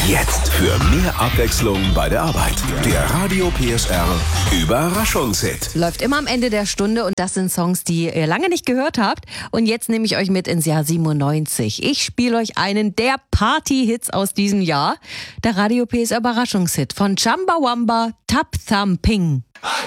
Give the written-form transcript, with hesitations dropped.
Jetzt für mehr Abwechslung bei der Arbeit. Der Radio PSR Überraschungshit. Läuft immer am Ende der Stunde und das sind Songs, die ihr lange nicht gehört habt. Und jetzt nehme ich euch mit ins Jahr 97. Ich spiele euch einen der Party-Hits aus diesem Jahr. Der Radio PSR Überraschungshit von Chumbawamba, Tap Thumping.